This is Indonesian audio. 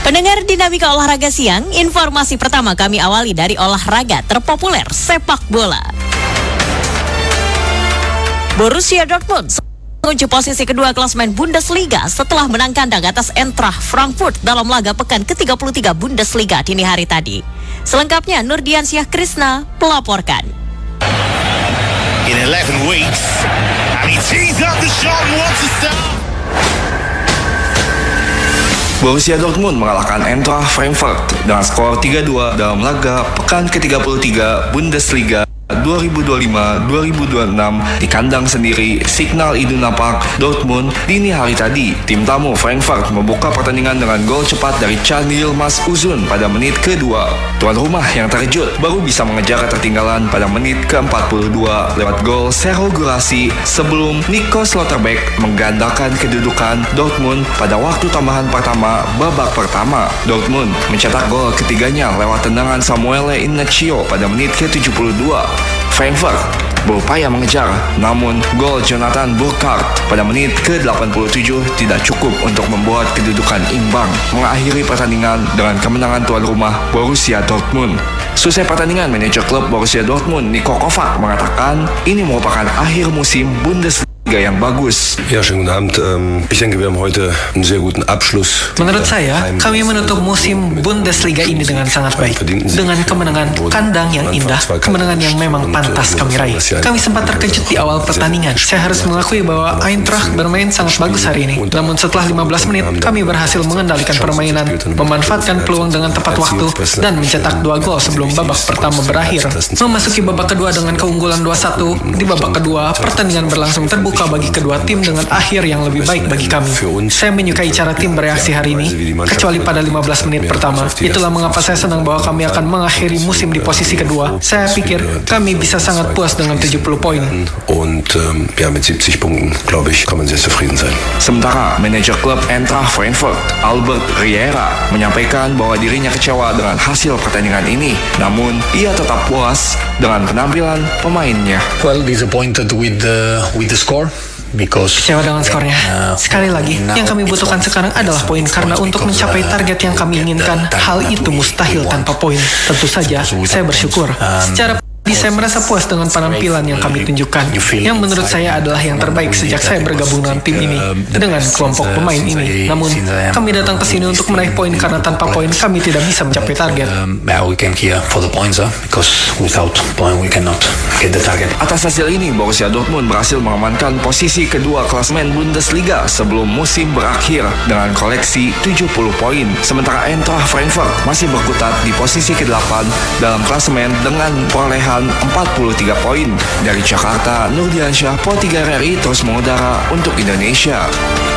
Pendengar Dinamika Olahraga Siang, informasi pertama kami awali dari olahraga terpopuler sepak bola. Borussia Dortmund mengunci posisi kedua klasemen Bundesliga setelah menang kandang atas Eintracht Frankfurt dalam laga pekan ke-33 Bundesliga dini hari tadi. Selengkapnya Nurdiansyah Krisna melaporkan. In 11 weeks, and he tees up the shot and wants to start. Borussia Dortmund mengalahkan Eintracht Frankfurt dengan skor 3-2 dalam laga pekan ke-33 Bundesliga 2025-2026 di kandang sendiri Signal Iduna Park, Dortmund dini hari tadi. Tim tamu Frankfurt membuka pertandingan dengan gol cepat dari Can Yilmaz Uzun pada menit kedua. Tuan rumah yang terkejut baru bisa mengejar ketertinggalan pada menit ke-42 lewat gol Serhou Guirassy sebelum Nico Schlotterbeck menggandakan kedudukan Dortmund pada waktu tambahan pertama babak pertama. Dortmund mencetak gol ketiganya lewat tendangan Samuel Inacio pada menit ke-72. Frankfurt berupaya mengejar, namun gol Jonathan Burkhardt pada menit ke-87 tidak cukup untuk membuat kedudukan imbang, mengakhiri pertandingan dengan kemenangan tuan rumah Borussia Dortmund. Selesai pertandingan, manajer klub Borussia Dortmund Niko Kovac mengatakan ini merupakan akhir musim Bundesliga yang bagus. Ja, schönen guten Abend. Ich denke, wir haben heute einen sehr guten Abschluss. Menurut saya, kami menutup musim Bundesliga ini dengan sangat baik. Dengan kemenangan kandang yang indah, kemenangan yang memang pantas kami raih. Kami sempat terkejut di awal pertandingan. Saya harus mengakui bahwa Eintracht bermain sangat bagus hari ini. Namun setelah 15 menit, kami berhasil mengendalikan permainan, memanfaatkan peluang dengan tepat waktu, dan mencetak 2 gol sebelum babak pertama berakhir. Memasuki babak kedua dengan keunggulan 2-1, di babak kedua, pertandingan berlangsung terbuka bagi kedua tim dengan akhir yang lebih baik bagi kami. Saya menyukai cara tim bereaksi hari ini, kecuali pada 15 menit pertama. Itulah mengapa saya senang bahwa kami akan mengakhiri musim di posisi kedua. Saya pikir kami bisa sangat puas dengan 70 poin. Und ja, mit 70 Punkten, glaube ich, kann man sehr zufrieden sein. Sementara manajer klub Eintracht Frankfurt, Albert Riera, menyampaikan bahwa dirinya kecewa dengan hasil pertandingan ini. Namun, ia tetap puas dengan penampilan pemainnya. Well, disappointed with the score. Kecewa dengan skornya. Sekali lagi, yang kami butuhkan sekarang adalah poin, karena untuk mencapai target yang kami inginkan, hal itu mustahil tanpa poin. Tentu saja, saya bersyukur. Secara saya merasa puas dengan penampilan yang kami tunjukkan, yang menurut saya adalah yang terbaik sejak saya bergabung dengan tim ini, dengan kelompok pemain ini. Namun, kami datang ke sini untuk meraih poin, karena tanpa poin kami tidak bisa mencapai target. We came here for the points, because without point we cannot get the target. Atas hasil ini, Borussia Dortmund berhasil mengamankan posisi kedua klasemen Bundesliga sebelum musim berakhir dengan koleksi 70 poin. Sementara Eintracht Frankfurt masih berkutat di posisi ke-8 dalam klasemen dengan perolehan 43 poin. Dari Jakarta, Nurdiansyah, Pro 3 RRI terus mengudara untuk Indonesia.